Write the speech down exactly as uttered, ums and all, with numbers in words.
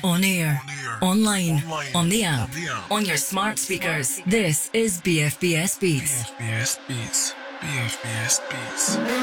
On air, online, on the app, on your smart speakers. This is B F B S Beats. B F B S Beats. B F B S Beats.